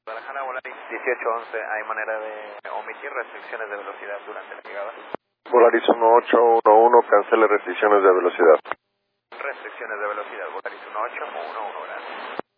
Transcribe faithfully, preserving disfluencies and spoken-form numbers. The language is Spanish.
Guadalajara, Volaris dieciocho once, ¿hay manera de omitir restricciones de velocidad durante la llegada? Volaris uno ocho uno uno, cancele restricciones de velocidad. Restricciones de velocidad, Volaris uno ocho uno uno, gracias.